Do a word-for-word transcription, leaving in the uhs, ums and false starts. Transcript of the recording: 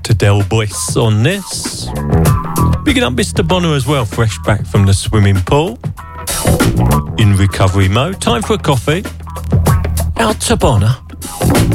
to Del Boyce on this. Bigging up Mister Bonner as well, fresh back from the swimming pool. In recovery mode. Time for a coffee. Out to Bonner.